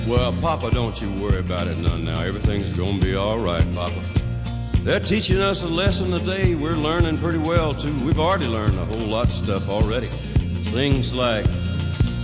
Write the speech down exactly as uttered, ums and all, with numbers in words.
Well, Papa, don't you worry about it none now. Everything's gonna be all right, Papa. They're teaching us a lesson today. We're learning pretty well, too. We've already learned a whole lot of stuff already. Things like